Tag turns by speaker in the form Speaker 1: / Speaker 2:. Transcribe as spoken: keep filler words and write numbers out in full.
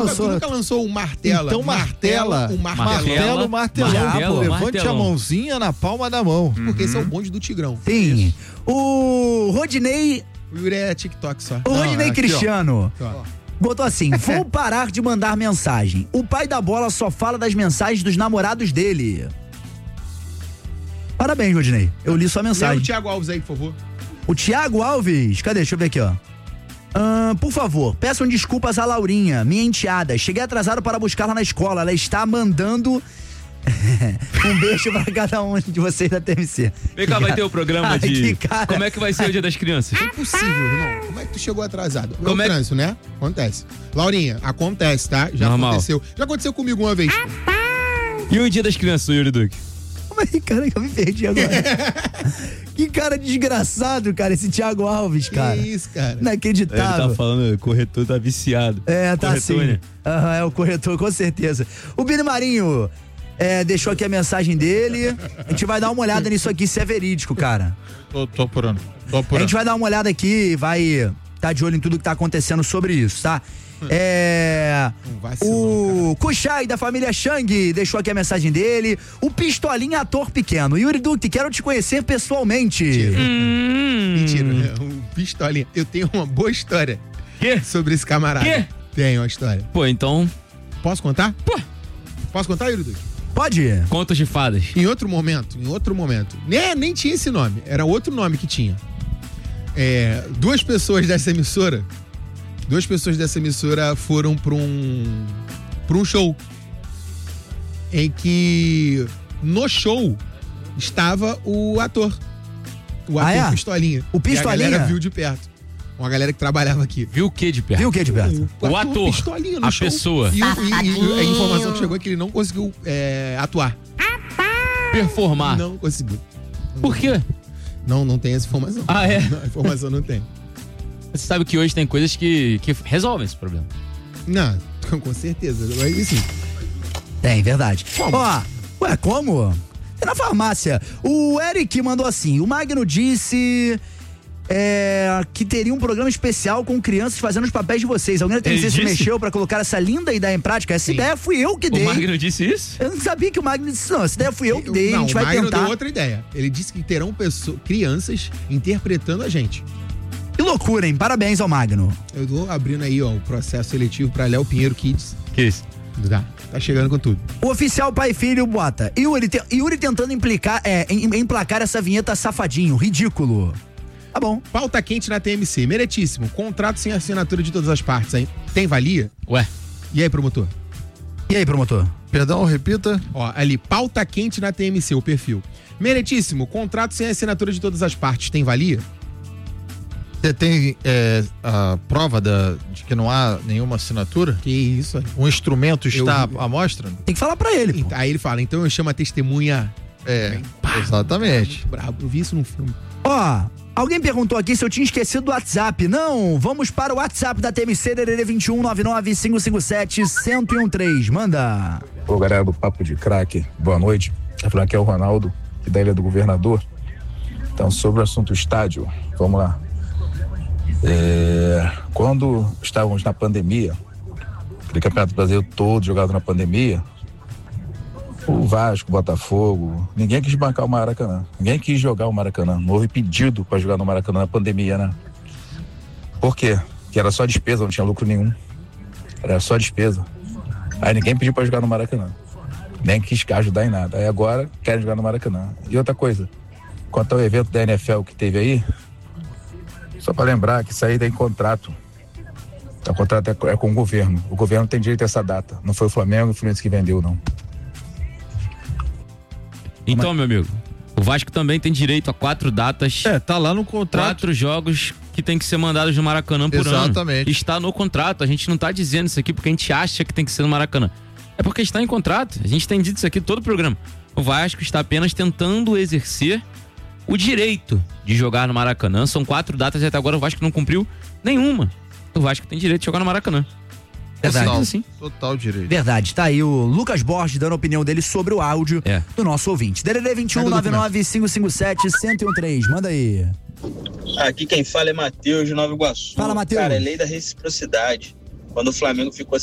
Speaker 1: lançou.
Speaker 2: Tu nunca lançou um martela.
Speaker 1: Então martela.
Speaker 2: Um martelo.
Speaker 1: Martelo, martelão.
Speaker 3: Martelo,
Speaker 1: Levante
Speaker 3: martelão.
Speaker 1: a mãozinha na palma da mão.
Speaker 2: Porque esse é o bonde do Tigrão.
Speaker 4: Sim. O Rodinei.
Speaker 2: O Yuri é TikTok só.
Speaker 4: O Rodinei
Speaker 1: aqui,
Speaker 4: Cristiano.
Speaker 2: Ó.
Speaker 4: Botou assim: vou parar de mandar mensagem. O pai da bola só fala das mensagens dos namorados dele. Parabéns, Rodinei. Eu li sua
Speaker 2: Lê
Speaker 4: mensagem.
Speaker 2: o Thiago Alves aí, por favor.
Speaker 4: O Thiago Alves, cadê? Deixa eu ver aqui, ó. Ah, por favor, peçam desculpas à Laurinha, minha enteada. Cheguei atrasado para buscá-la na escola. Ela está mandando um beijo pra cada um de vocês da T M C.
Speaker 3: Vem cá, vai ter o programa
Speaker 4: Ai,
Speaker 3: de...
Speaker 4: que cara.
Speaker 3: Como é que vai ser o Dia das Crianças?
Speaker 2: É impossível, irmão. Como é que tu chegou atrasado?
Speaker 3: Como
Speaker 2: é
Speaker 3: é
Speaker 2: o
Speaker 3: que-
Speaker 2: trânsito, né? Acontece. Laurinha, acontece, tá? Já
Speaker 3: Normal.
Speaker 2: aconteceu. Já aconteceu comigo uma vez.
Speaker 3: E o Dia das Crianças, Yuri Duque?
Speaker 4: Mas, cara, que eu me perdi agora. Que cara desgraçado, cara, esse Thiago Alves, cara.
Speaker 2: Que isso, cara.
Speaker 3: Ele
Speaker 4: Inacreditável.
Speaker 3: tá falando, o corretor tá viciado.
Speaker 4: É, tá
Speaker 3: Corretor,
Speaker 4: assim.
Speaker 3: né?
Speaker 4: Aham, é o corretor, com certeza. O Bini Marinho é, deixou aqui a mensagem dele. A gente vai dar uma olhada nisso aqui, se é verídico, cara.
Speaker 1: Tô, tô apurando. Tô
Speaker 4: A
Speaker 1: apurando.
Speaker 4: gente vai dar uma olhada aqui e vai tá de olho em tudo que tá acontecendo sobre isso, tá? É.
Speaker 2: Um vacilão,
Speaker 4: O Kuchai da família Shang deixou aqui a mensagem dele. O Pistolinha, ator pequeno. Yuri Duque, quero te conhecer pessoalmente.
Speaker 2: Mentira.
Speaker 3: Hum.
Speaker 2: Mentira, né? Um pistolinha. Eu tenho uma boa história
Speaker 3: Quê?
Speaker 2: sobre esse camarada.
Speaker 3: Quê?
Speaker 2: Tenho uma história.
Speaker 3: Pô, então,
Speaker 2: Posso contar?
Speaker 3: Pô.
Speaker 2: Posso contar, Yuri Duque?
Speaker 4: Pode?
Speaker 3: contos de fadas.
Speaker 2: Em outro momento, em outro momento. Nem, nem tinha esse nome, era outro nome que tinha. É, duas pessoas dessa emissora, duas pessoas dessa emissora foram para um, pra um show. Em que no show estava o ator. O ator
Speaker 4: Ah, é?
Speaker 2: Pistolinha.
Speaker 4: O Pistolinha?
Speaker 2: E a galera viu de perto. Uma galera que trabalhava aqui.
Speaker 3: Viu o que de perto?
Speaker 4: Viu o que de perto?
Speaker 3: O ator,
Speaker 2: Pistolinha no
Speaker 3: a
Speaker 2: show.
Speaker 3: pessoa.
Speaker 2: E, o- e- e a informação que chegou é que ele não conseguiu é, atuar.
Speaker 3: Performar.
Speaker 2: Não conseguiu.
Speaker 3: Por quê?
Speaker 2: Não, não tem essa informação.
Speaker 3: Ah, é?
Speaker 2: Não, a informação não tem.
Speaker 3: Você sabe que hoje tem coisas que, que resolvem esse problema.
Speaker 2: Não, com certeza. Mas assim,
Speaker 4: Tem, verdade.
Speaker 2: Como?
Speaker 4: Ó, ué, como? É na farmácia. O Eric mandou assim: o Magno disse é, que teria um programa especial com crianças fazendo os papéis de vocês. Alguém da T V C
Speaker 3: Ele
Speaker 4: se
Speaker 3: disse?
Speaker 4: mexeu pra colocar essa linda ideia em prática? Essa
Speaker 2: Sim.
Speaker 4: ideia fui eu que
Speaker 3: O
Speaker 4: dei.
Speaker 3: Magno disse isso?
Speaker 4: Eu não sabia que o Magno disse, não. Essa ideia fui eu que dei.
Speaker 2: não,
Speaker 4: a gente
Speaker 2: o
Speaker 4: vai
Speaker 2: Magno
Speaker 4: tentar.
Speaker 2: deu outra ideia. Ele disse que terão pessoas, crianças interpretando a gente.
Speaker 4: Que loucura, hein? Parabéns ao Magno.
Speaker 2: Eu tô abrindo aí, ó, o processo seletivo pra Léo Pinheiro Kids.
Speaker 3: Que isso?
Speaker 2: Tá, tá chegando com tudo.
Speaker 4: O oficial pai e filho bota. Yuri, te, Yuri tentando implicar, é, em- emplacar essa vinheta safadinho, ridículo. Tá bom.
Speaker 2: Pauta quente na T M C. Meritíssimo. Contrato sem assinatura de todas as partes, hein? Tem valia?
Speaker 3: Ué,
Speaker 2: E aí, promotor?
Speaker 4: E aí, promotor?
Speaker 1: Perdão, repita.
Speaker 2: Ó, ali, pauta quente na T M C, o perfil. Meritíssimo. Contrato sem assinatura de todas as partes. Tem valia?
Speaker 1: Você tem é, a prova da, de que não há nenhuma assinatura?
Speaker 2: Que isso aí.
Speaker 1: Um instrumento está
Speaker 2: vi.
Speaker 1: à mostra?
Speaker 4: Tem que falar pra ele, pô.
Speaker 2: Então, aí ele fala, então eu chamo a testemunha.
Speaker 1: É, exatamente.
Speaker 2: Brabo, eu vi isso num filme.
Speaker 4: Ó, alguém perguntou aqui se eu tinha esquecido do WhatsApp. Não, vamos para o WhatsApp da T M C, D D D vinte e um, nove nove cinco cinco sete, zero um três. Manda.
Speaker 5: Ô galera do Papo de Craque, boa noite. Tá falando aqui é o Ronaldo, que da Ilha do Governador. Então, sobre o assunto estádio, vamos lá. É, quando estávamos na pandemia, aquele Campeonato Brasileiro todo jogado na pandemia, o Vasco, o Botafogo, ninguém quis bancar o Maracanã. Ninguém quis jogar o Maracanã. Não houve pedido para jogar no Maracanã na pandemia, né? Por quê? Porque era só despesa, não tinha lucro nenhum. Era só despesa. Aí ninguém pediu para jogar no Maracanã. Nem quis ajudar em nada. Aí agora querem jogar no Maracanã. E outra coisa, quanto ao evento da N F L que teve aí, só para lembrar que isso aí tem contrato. O contrato é, é com o governo. O governo tem direito a essa data. Não foi o Flamengo e o Fluminense que vendeu, não.
Speaker 3: então, meu amigo, o Vasco também tem direito a quatro datas,
Speaker 1: É, tá lá no contrato.
Speaker 3: quatro jogos que tem que ser mandados no Maracanã por ano.
Speaker 1: Exatamente.
Speaker 3: Está no contrato. A gente não tá dizendo isso aqui porque a gente acha que tem que ser no Maracanã. É porque está em contrato. A gente tem dito isso aqui todo o programa. O Vasco está apenas tentando exercer o direito de jogar no Maracanã. São quatro datas e até agora o Vasco não cumpriu nenhuma. O Vasco tem direito de jogar no Maracanã.
Speaker 4: Verdade.
Speaker 1: Total,
Speaker 3: Sim.
Speaker 1: total direito.
Speaker 4: Verdade, tá aí o Lucas Borges dando a opinião dele sobre o áudio
Speaker 3: É.
Speaker 4: do nosso ouvinte. D D D vinte e um,
Speaker 2: Cadê o
Speaker 4: nove nove cinco cinco sete, zero um três. Manda aí.
Speaker 6: Aqui quem fala é Matheus de Nova Iguaçu.
Speaker 4: Fala, Matheus.
Speaker 6: Cara, é lei da reciprocidade. Quando o Flamengo ficou